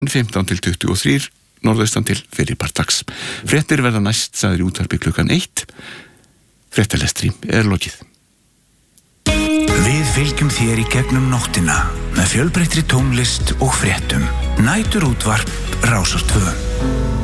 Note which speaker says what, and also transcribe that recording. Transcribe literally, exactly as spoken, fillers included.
Speaker 1: fimmtán til tuttugu og þrír, norðaustan til fyrripart dags. Fréttir verða næst sagðir í útvarpi klukkan eitt. Fréttalestri er lokið.
Speaker 2: Við fylgjum þér í gegnum nóttina með fjölbreyttri tónlist og fréttum. Næturútvarp Rásar tvö.